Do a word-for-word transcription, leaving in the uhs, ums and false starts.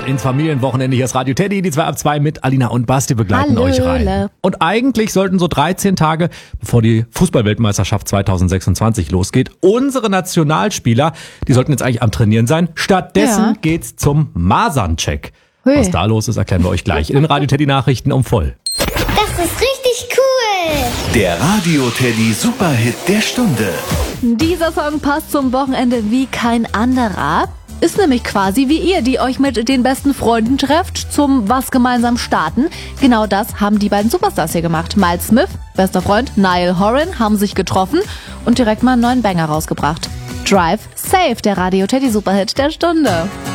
ins Familienwochenende. Hier ist Radio Teddy, die zwei ab zwei mit Alina und Basti begleiten Hallöle. euch rein. Und eigentlich sollten so dreizehn Tage, bevor die Fußball-Weltmeisterschaft zwanzig sechsundzwanzig losgeht, unsere Nationalspieler, die sollten jetzt eigentlich am Trainieren sein. Stattdessen Ja. geht's zum Masern-Check. Hui. Was da los ist, erklären wir euch gleich in den Radio Teddy Nachrichten um voll. Das ist richtig cool. Der Radio Teddy Superhit der Stunde. Dieser Song passt zum Wochenende wie kein anderer. Ist nämlich quasi wie ihr, die euch mit den besten Freunden trefft, zum was gemeinsam starten. Genau das haben die beiden Superstars hier gemacht. Miles Smith, bester Freund, Niall Horan haben sich getroffen und direkt mal einen neuen Banger rausgebracht. Drive Safe, der Radio Teddy Superhit der Stunde.